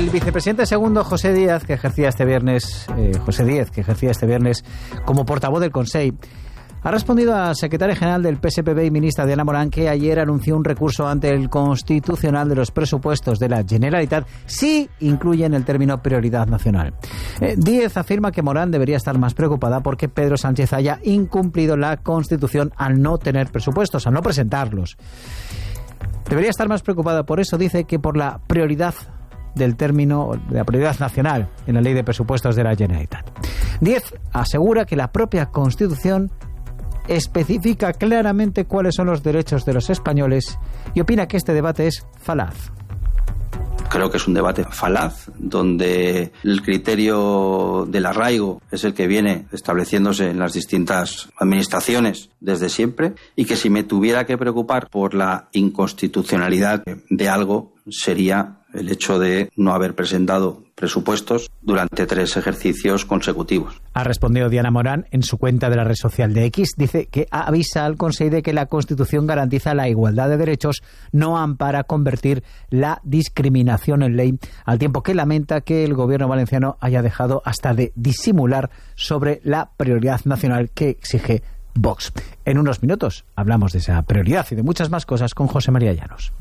El vicepresidente segundo, José Díez, que ejercía este viernes como portavoz del Consell, ha respondido a la secretaria general del PSPB y ministra Diana Morán, que ayer anunció un recurso ante el Constitucional de los presupuestos de la Generalitat si incluyen el término prioridad nacional. Díez afirma que Morán debería estar más preocupada porque Pedro Sánchez haya incumplido la Constitución al no tener presupuestos, al no presentarlos. Debería estar más preocupada por eso, dice, que por la prioridad del término de la prioridad nacional en la ley de presupuestos de la Generalitat. Díez asegura que la propia Constitución especifica claramente cuáles son los derechos de los españoles y opina que este debate es falaz. Creo que es un debate falaz, donde el criterio del arraigo es el que viene estableciéndose en las distintas administraciones desde siempre, y que si me tuviera que preocupar por la inconstitucionalidad de algo sería el hecho de no haber presentado presupuestos durante 3 ejercicios consecutivos. Ha respondido Diana Morán en su cuenta de la red social de X. Dice que avisa al Consell de que la Constitución garantiza la igualdad de derechos, no ampara convertir la discriminación en ley, al tiempo que lamenta que el gobierno valenciano haya dejado hasta de disimular sobre la prioridad nacional que exige Vox. En unos minutos hablamos de esa prioridad y de muchas más cosas con José María Llanos.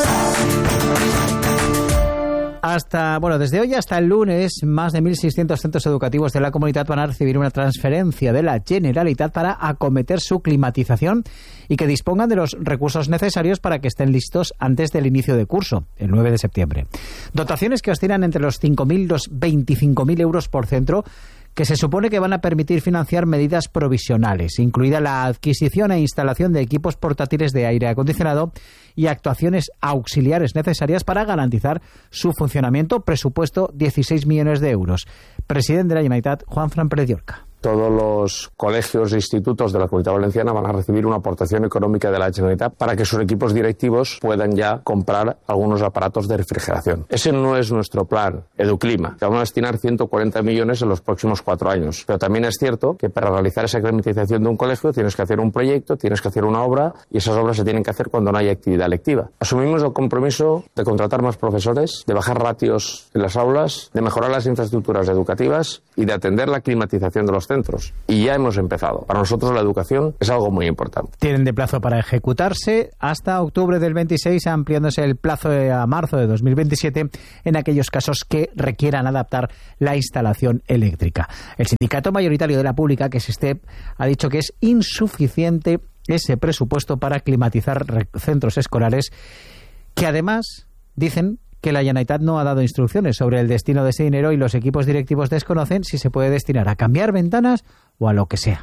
Desde hoy hasta el lunes, más de 1.600 centros educativos de la comunidad van a recibir una transferencia de la Generalitat para acometer su climatización y que dispongan de los recursos necesarios para que estén listos antes del inicio de curso, el 9 de septiembre. Dotaciones que oscilan entre los 5.000 y los 25.000 euros por centro, que se supone que van a permitir financiar medidas provisionales, incluida la adquisición e instalación de equipos portátiles de aire acondicionado y actuaciones auxiliares necesarias para garantizar su funcionamiento. Presupuesto 16 millones de euros. Presidente de la Generalitat, Juanfran Pérez Llorca. Todos los colegios e institutos de la Comunidad Valenciana van a recibir una aportación económica de la Generalitat para que sus equipos directivos puedan ya comprar algunos aparatos de refrigeración. Ese no es nuestro plan Educlima, que vamos a destinar 140 millones en los próximos 4 años. Pero también es cierto que para realizar esa climatización de un colegio tienes que hacer un proyecto, tienes que hacer una obra, y esas obras se tienen que hacer cuando no hay actividad lectiva. Asumimos el compromiso de contratar más profesores, de bajar ratios en las aulas, de mejorar las infraestructuras educativas y de atender la climatización de los centros. Y ya hemos empezado. Para nosotros la educación es algo muy importante. Tienen de plazo para ejecutarse hasta octubre del 26, ampliándose el plazo a marzo de 2027 en aquellos casos que requieran adaptar la instalación eléctrica. El sindicato mayoritario de la pública, que es STEP, ha dicho que es insuficiente ese presupuesto para climatizar centros escolares, que además dicen que la Generalitat no ha dado instrucciones sobre el destino de ese dinero y los equipos directivos desconocen si se puede destinar a cambiar ventanas o a lo que sea.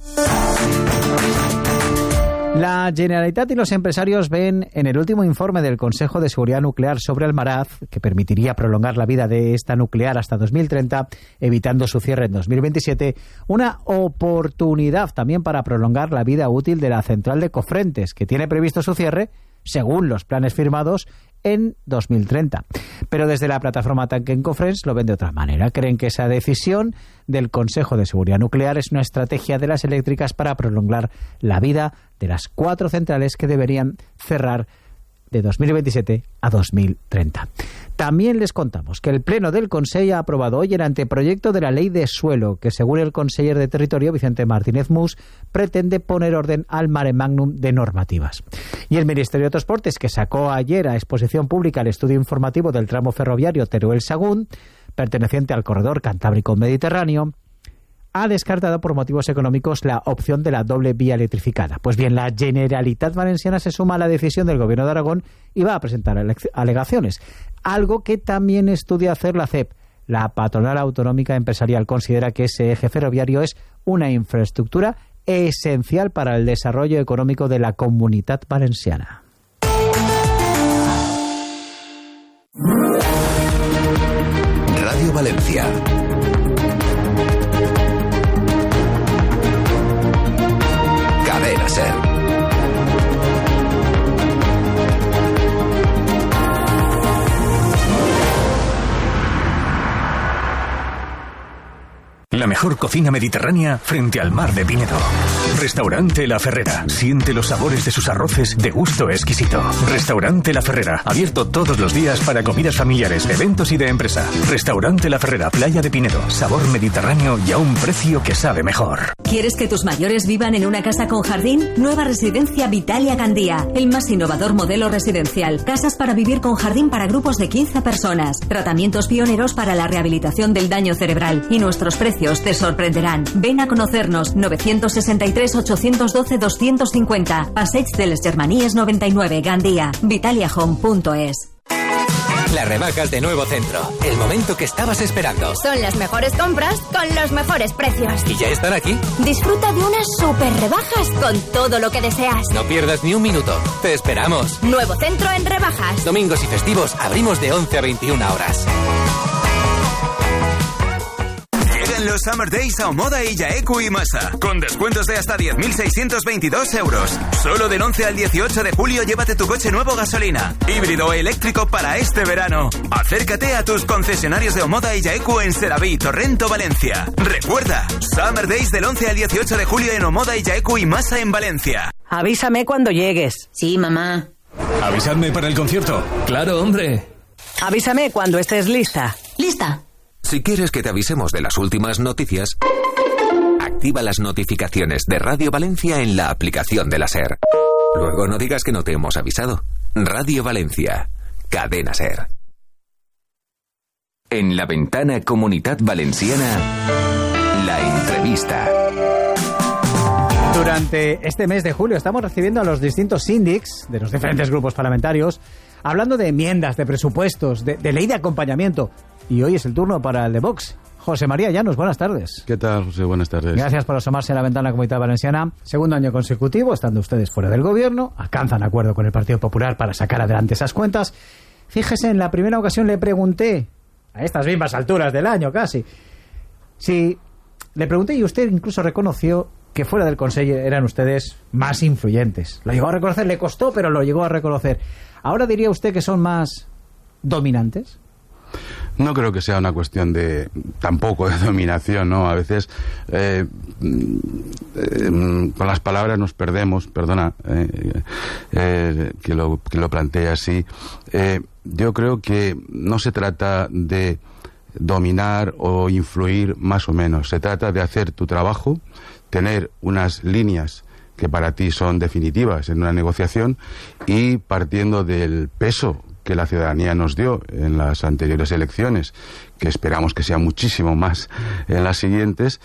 La Generalitat y los empresarios ven en el último informe del Consejo de Seguridad Nuclear sobre Almaraz, que permitiría prolongar la vida de esta nuclear hasta 2030, evitando su cierre en 2027, una oportunidad también para prolongar la vida útil de la central de Cofrentes, que tiene previsto su cierre, según los planes firmados, en 2030. Pero desde la plataforma Tanquen Cofrents lo ven de otra manera. Creen que esa decisión del Consejo de Seguridad Nuclear es una estrategia de las eléctricas para prolongar la vida de las 4 centrales que deberían cerrar de 2027 a 2030. También les contamos que el Pleno del Consell ha aprobado hoy el anteproyecto de la Ley de Suelo, que según el conseller de Territorio, Vicente Martínez Mus, pretende poner orden al mare magnum de normativas. Y el Ministerio de Transportes, que sacó ayer a exposición pública el estudio informativo del tramo ferroviario Teruel-Sagún, perteneciente al corredor Cantábrico-Mediterráneo, ha descartado por motivos económicos la opción de la doble vía electrificada. Pues bien, la Generalitat Valenciana se suma a la decisión del Gobierno de Aragón y va a presentar alegaciones. Algo que también estudia hacer la CEP. La patronal autonómica empresarial considera que ese eje ferroviario es una infraestructura esencial para el desarrollo económico de la Comunitat Valenciana. Radio Valencia. Cadena SER. La mejor cocina mediterránea frente al mar de Pinedo. Restaurante La Ferrera. Siente los sabores de sus arroces de gusto exquisito. Restaurante La Ferrera. Abierto todos los días para comidas familiares, eventos y de empresa. Restaurante La Ferrera, Playa de Pinedo. Sabor mediterráneo y a un precio que sabe mejor. ¿Quieres que tus mayores vivan en una casa con jardín? Nueva residencia Vitalia Gandía. El más innovador modelo residencial. Casas para vivir con jardín para grupos de 15 personas. Tratamientos pioneros para la rehabilitación del daño cerebral. Y nuestros precios te sorprenderán. Ven a conocernos. 963-812-250. Passeig de les Germanies 99, Gandía. vitaliahome.es. Las rebajas de Nuevo Centro. El momento que estabas esperando. Son las mejores compras con los mejores precios. ¿Y ya están aquí? Disfruta de unas super rebajas con todo lo que deseas. No pierdas ni un minuto. Te esperamos. Nuevo Centro en rebajas. Domingos y festivos abrimos de 11 a 21 horas. Los Summer Days a Omoda y Yaeku y Masa, con descuentos de hasta 10.622 euros. Solo del 11 al 18 de julio llévate tu coche nuevo gasolina, híbrido o eléctrico para este verano. Acércate a tus concesionarios de Omoda y Yaeku en Seraví, Torrento, Valencia. Recuerda, Summer Days del 11 al 18 de julio en Omoda y Yaeku y Masa en Valencia. Avísame cuando llegues. Sí, mamá. ¿Avisadme para el concierto? Claro, hombre. Avísame cuando estés lista. ¿Lista? Si quieres que te avisemos de las últimas noticias, activa las notificaciones de Radio Valencia en la aplicación de la SER. Luego no digas que no te hemos avisado. Radio Valencia, cadena SER. En la ventana Comunitat Valenciana, la entrevista. Durante este mes de julio estamos recibiendo a los distintos síndics de los diferentes grupos parlamentarios hablando de enmiendas, de presupuestos, de ley de acompañamiento. Y hoy es el turno para el de Vox. José María Llanos, buenas tardes. ¿Qué tal, José? Buenas tardes. Gracias por asomarse a la ventana Comunitat Valenciana. Segundo año consecutivo, estando ustedes fuera del gobierno, alcanzan acuerdo con el Partido Popular para sacar adelante esas cuentas. Fíjese, en la primera ocasión le pregunté, a estas mismas alturas del año casi, le pregunté y usted incluso reconoció que fuera del Consejo eran ustedes más influyentes. Lo llegó a reconocer, le costó, pero lo llegó a reconocer. ¿Ahora diría usted que son más dominantes? No creo que sea una cuestión tampoco de dominación, ¿no? A veces con las palabras nos perdemos, perdona que lo plantee así. Yo creo que no se trata de dominar o influir más o menos, se trata de hacer tu trabajo, tener unas líneas que para ti son definitivas en una negociación y partiendo del peso que la ciudadanía nos dio en las anteriores elecciones, que esperamos que sea muchísimo más en las siguientes,